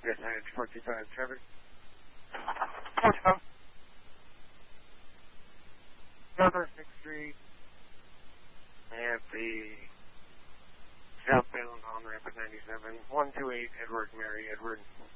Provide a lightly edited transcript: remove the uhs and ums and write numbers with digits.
Yes, I had 45 traffic. 45. Northwest 6th Street. At the southbound on ramp at 97. 128 Edward, Mary Edward.